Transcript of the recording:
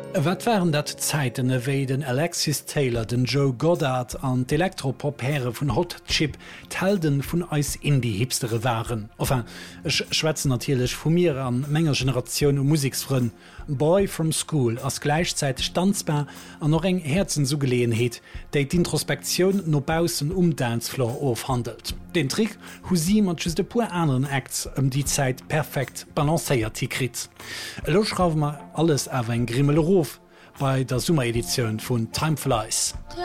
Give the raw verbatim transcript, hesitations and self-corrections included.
Wat waren dat Zeiten ewéi den Alexis Taylor, den Joe Goddard an d'Elektropophere vun Hot Chip Helden vun eis Indie-Hipstere waren. Enfin, ech schwätzen natierlech vu mir an méger Generationun um Musiksfrën. Boy from School ass gleichzeitig standsbar an noch eng Herzen sugeleenheet, déi d'Introspektion nobausen um Dancefloor aufhandelt. Den Trick hu si mat just de puer anderen Acts ëm um die Zeit perfekt balancéiert krit. Loschrauwer alles awer en Grimmelrof bei der Summeredition vun Time Flies.